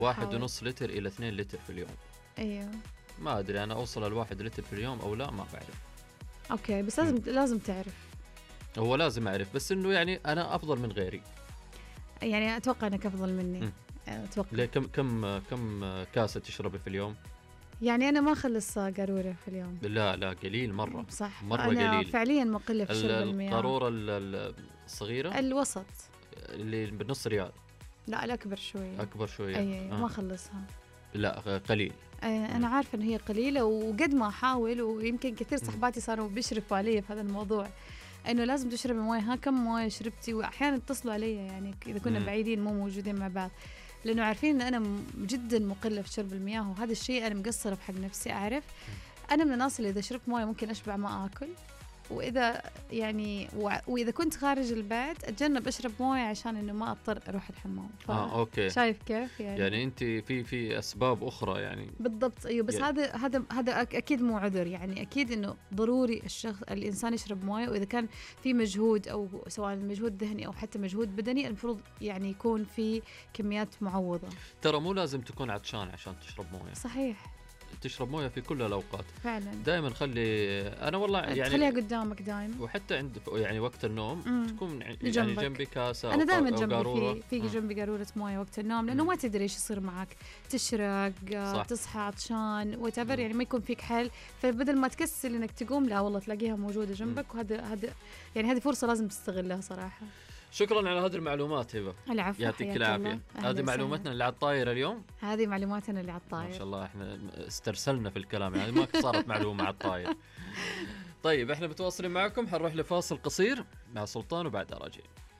1.5 لتر إلى 2 لتر في اليوم. أيوه ما أدري أنا أوصل ل1 لتر في اليوم أو لا، ما بعرف. أوكي بس لازم تعرف. هو لازم أعرف، بس إنه يعني أنا أفضل من غيري. يعني أتوقع أنك أفضل مني. أتوقع. ليه كم كاسة تشربي في اليوم؟ يعني أنا ما أخلص قارورة في اليوم. لا قليل مرة. صح. مرة أنا قليل. فعليا مقلة في شرب المياه. القارورة الصغيرة الوسط اللي بنص ريال. لا الأكبر شوية. أكبر شوية. أي ما أخلصها. لا قليل. أنا عارفة إن هي قليلة، وقد ما أحاول ويمكن كثير صحباتي صاروا بيشرفوا علي في هذا الموضوع، إنه لازم تشربي موية. كم موية شربتي؟ وأحيانا يتصلوا علي يعني إذا كنا بعيدين مو موجودين مع بعض، لأنه عارفين إن أنا جدا مقلة في شرب المياه، وهذا الشيء أنا مقصرة في حق نفسي. أعرف أنا من الناس اللي إذا شربت موية ممكن أشبع ما أكل، وإذا يعني وإذا كنت خارج البيت أتجنب أشرب موية عشان إنه ما أضطر أروح الحمام. أوكي. شايف كيف يعني أنت في أسباب أخرى يعني. بالضبط. أيوه بس يعني هذا أكيد مو عذر. يعني أكيد إنه ضروري الإنسان يشرب موية، وإذا كان في مجهود أو سواء مجهود ذهني أو حتى مجهود بدني المفروض يعني يكون في كميات معوضة. ترى مو لازم تكون عطشان عشان تشرب موية. صحيح. تشرب موية في كل الأوقات فعلا. دائما خلي أنا والله يعني تخليها قدامك دائما، وحتى عند يعني وقت النوم تكون يعني جنبي كاسة. أنا دائما جنبي في جنبي قارورة موية وقت النوم، لأنه ما تدري إيش يصير معك، تشرق تصحى عطشان وتعبر يعني ما يكون فيك حل، فبدل ما تكسل إنك تقوم لا والله تلاقيها موجودة جنبك. وهذا يعني هذه فرصة لازم تستغلها صراحة. شكرا على هذه المعلومات هبة. العفو. يعطيك العافية. هذه معلوماتنا اللي على الطاير اليوم. هذه معلوماتنا اللي على الطاير. ما شاء الله احنا استرسلنا في الكلام يعني ما صارت معلومة على الطاير. طيب احنا متواصلين معكم، حنروح لفاصل قصير مع سلطان وبعدها راجعين.